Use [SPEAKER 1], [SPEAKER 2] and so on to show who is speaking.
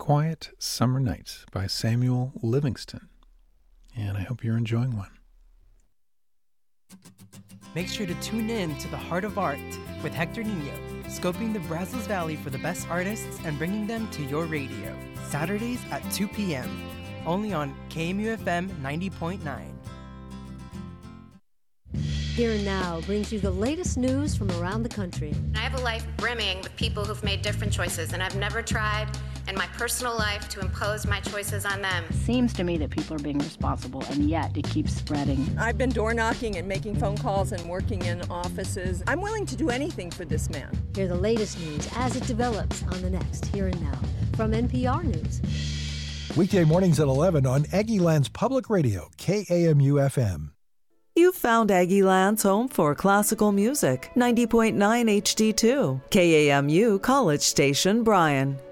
[SPEAKER 1] Quiet Summer Night by Samuel Livingston. And I hope you're enjoying one.
[SPEAKER 2] Make sure to tune in to The Heart of Art with Hector Nino, scoping the Brazos Valley for the best artists and bringing them to your radio. Saturdays at 2 p.m. only on KMUFM 90.9.
[SPEAKER 3] Here and Now brings you the latest news from around the country.
[SPEAKER 4] I have a life brimming with people who've made different choices, and I've never tried in my personal life to impose my choices on them.
[SPEAKER 5] Seems to me that people are being responsible, and yet it keeps spreading.
[SPEAKER 6] I've been door knocking and making phone calls and working in offices. I'm willing to do anything for this man.
[SPEAKER 3] Hear the latest news as it develops on the next Here and Now from NPR News.
[SPEAKER 7] Weekday mornings at 11 on Aggieland's Public Radio, KAMU-FM.
[SPEAKER 8] You found Aggieland's home for classical music, 90.9 HD2, KAMU College Station, Bryan.